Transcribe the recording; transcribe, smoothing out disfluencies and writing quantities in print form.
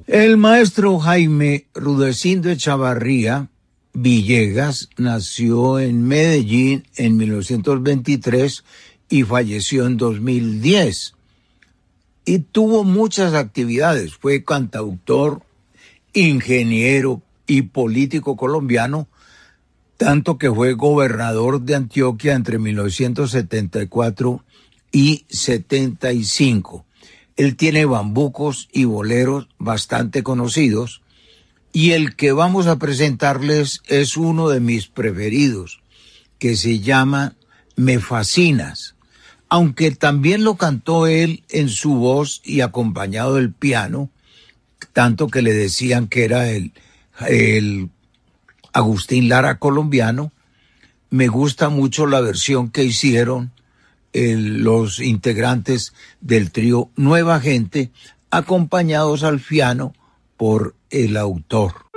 El maestro Jaime Rudecindo Echavarría Villegas nació en Medellín en 1923 y falleció en 2010. Y tuvo muchas actividades. Fue cantautor, ingeniero y político colombiano, tanto que fue gobernador de Antioquia entre 1974 y 75. Él tiene bambucos y boleros bastante conocidos, y el que vamos a presentarles es uno de mis preferidos, que se llama Me Fascinas, aunque también lo cantó él en su voz y acompañado del piano, tanto que le decían que era el Agustín Lara colombiano. Me gusta mucho la versión que hicieron los integrantes del trío Nueva Gente, acompañados al piano por el autor.